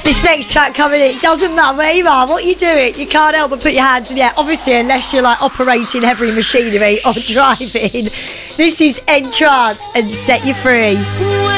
This next track coming in, it doesn't matter where you are, what you're doing, you can't help but put your hands in the air. Obviously, unless you're like operating heavy machinery or driving. This is Entrance and Set You Free.